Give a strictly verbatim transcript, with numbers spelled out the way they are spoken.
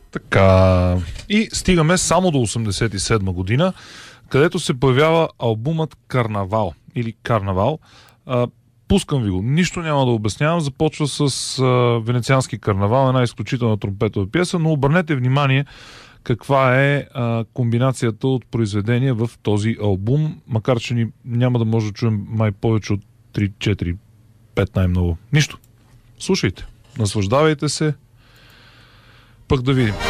Така. И стигаме само до осемдесет и седма година, където се появява албумът Карнавал или Карнавал. А, пускам ви го. Нищо няма да обяснявам. Започва с а, Венециански карнавал, една изключителна тромпетова пиеса, но обърнете внимание каква е а, комбинацията от произведения в този албум, макар че ни няма да може да чуем май повече от три, четири, пет най-много. Нищо. Слушайте. Наслаждавайте се. Пък да видим.